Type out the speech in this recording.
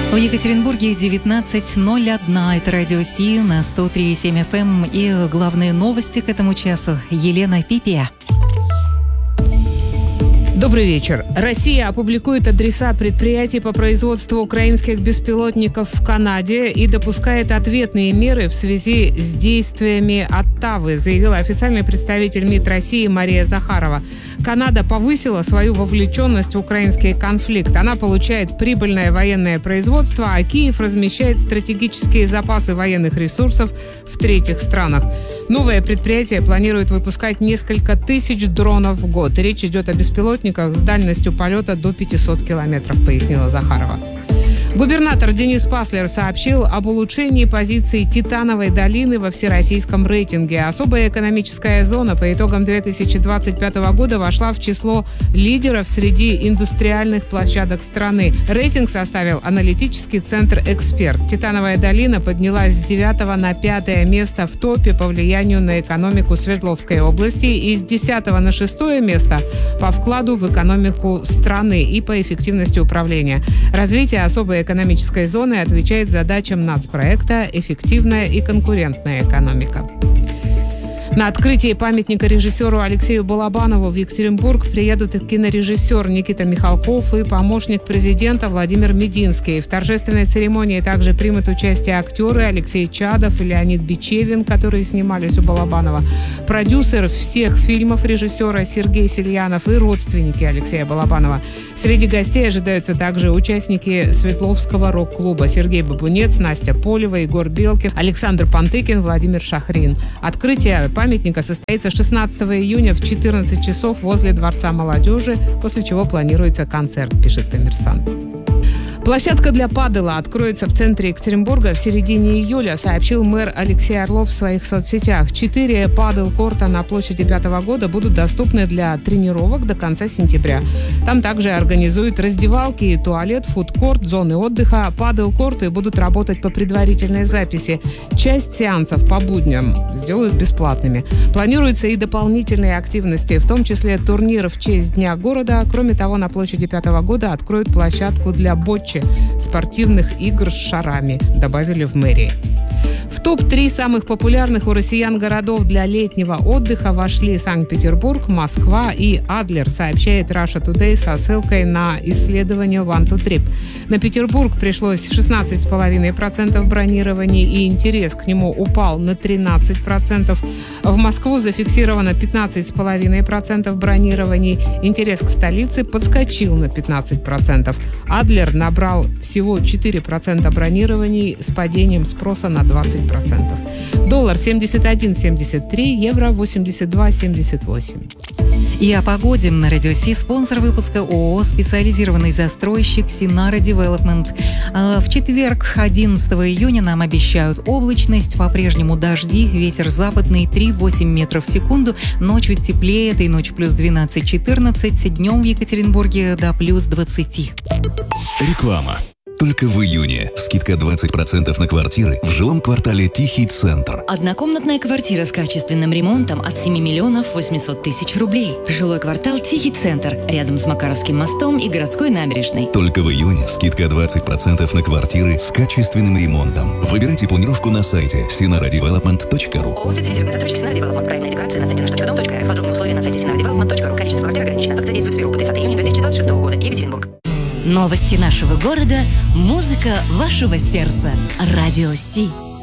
В Екатеринбурге 19:01. Это радио Си на 103,7 FM. И главные новости к этому часу. Елена Пипия. Добрый вечер. Россия опубликует адреса предприятий по производству украинских беспилотников в Канаде и допускает ответные меры в связи с действиями Оттавы, заявила официальный представитель МИД России Мария Захарова. Канада повысила свою вовлеченность в украинский конфликт. Она получает прибыльное военное производство, а Киев размещает стратегические запасы военных ресурсов в третьих странах. Новое предприятие планирует выпускать несколько тысяч дронов в год. Речь идет о беспилотниках с дальностью полета до 500 километров, пояснила Захарова. Губернатор Денис Паслер сообщил об улучшении позиций Титановой долины во всероссийском рейтинге. Особая экономическая зона по итогам 2025 года вошла в число лидеров среди индустриальных площадок страны. Рейтинг составил аналитический центр «Эксперт». Титановая долина поднялась с 9 на 5 место в топе по влиянию на экономику Свердловской области и с 10 на 6 место по вкладу в экономику страны и по эффективности управления. Развитие особой экономической зоны отвечает задачам нацпроекта «Эффективная и конкурентная экономика». На открытие памятника режиссеру Алексею Балабанову в Екатеринбург приедут кинорежиссер Никита Михалков и помощник президента Владимир Мединский. В торжественной церемонии также примут участие актеры Алексей Чадов и Леонид Бичевин, которые снимались у Балабанова, продюсер всех фильмов режиссера Сергей Сельянов и родственники Алексея Балабанова. Среди гостей ожидаются также участники Светловского рок-клуба: Сергей Бабунец, Настя Полева, Егор Белкин, Александр Пантыкин, Владимир Шахрин. Открытие памятника состоится 16 июня в 14 часов возле Дворца молодежи, после чего планируется концерт, пишет «Коммерсант». Площадка для падела откроется в центре Екатеринбурга в середине июля, сообщил мэр Алексей Орлов в своих соцсетях. 4 падел-корта на площади 5 года будут доступны для тренировок до конца сентября. Там также организуют раздевалки и туалет, фудкорт, зоны отдыха. Падел-корты будут работать по предварительной записи. Часть сеансов по будням сделают бесплатными. Планируются и дополнительные активности, в том числе турнир в честь Дня города. Кроме того, на площади 5 года откроют площадку для ботчи, спортивных игр с шарами, добавили в мэрии. В топ-3 самых популярных у россиян городов для летнего отдыха вошли Санкт-Петербург, Москва и Адлер, сообщает Russia Today со ссылкой на исследование One2Trip. На Петербург пришлось 16,5% бронирований, и интерес к нему упал на 13%. В Москву зафиксировано 15,5% бронирований. Интерес к столице подскочил на 15%. Адлер набрал всего 4% бронирований с падением спроса на 20%. Доллар 71,73, евро 82,78. И о погоде на радио Си. Спонсор выпуска ООО «Специализированный застройщик Синара Девелопмент». В четверг, 11 июня, нам обещают облачность, по-прежнему дожди, ветер западный 3,8 метров в секунду. Ночью теплее, этой ночью плюс 12-14, днем в Екатеринбурге до плюс 20. Реклама. Только в июне скидка 20% на квартиры в жилом квартале «Тихий центр». Однокомнатная квартира с качественным ремонтом от 7 миллионов 800 тысяч рублей. Жилой квартал «Тихий центр» рядом с Макаровским мостом и городской набережной. Только в июне скидка 20% на квартиры с качественным ремонтом. Выбирайте планировку на сайте sinaradevelopment.ru. ООО «Специализированный застройщик Синара Девелопмент». Проектная декорация на сайте nаш.дом.рф. Подробные условия на сайте sinaradevelopment.ru. Количество квартир ограничено. Акция действует с 1 по 30 июня 2026 года. Екатеринбург. Новости нашего города, музыка вашего сердца. Радио Си.